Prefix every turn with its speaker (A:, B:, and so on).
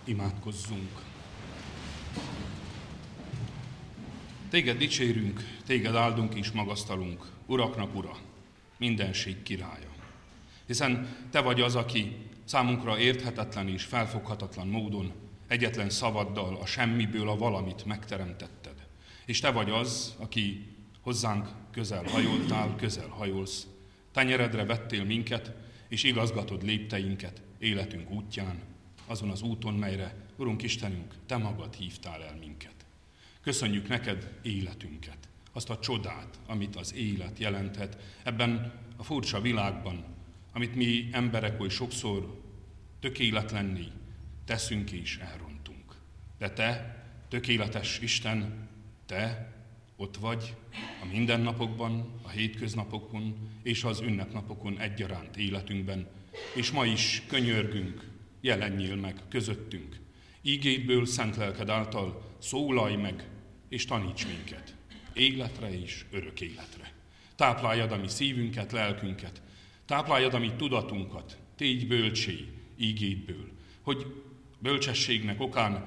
A: Imádkozzunk. Téged dicsérünk, téged áldunk és magasztalunk, uraknak ura, mindenség királya. Hiszen te vagy az, aki számunkra érthetetlen és felfoghatatlan módon egyetlen szavaddal a semmiből a valamit megteremtetted. És te vagy az, aki hozzánk közel hajoltál, közel hajolsz, tenyeredre vettél minket, és igazgatod lépteinket életünk útján, azon az úton, melyre, Urunk Istenünk, te magad hívtál el minket. Köszönjük neked életünket, azt a csodát, amit az élet jelenthet ebben a furcsa világban, amit mi emberek oly sokszor tökéletlenné teszünk és elrontunk. De te, tökéletes Isten, te ott vagy a mindennapokban, a hétköznapokon és az ünnepnapokon egyaránt életünkben, és ma is könyörgünk, jelenjél meg közöttünk. Ígédből, szent lelked által szólalj meg, és taníts minket életre és örök életre. Tápláljad a mi szívünket, lelkünket, tápláljad a mi tudatunkat, tégy bölcsé ígédből, hogy bölcsességnek okán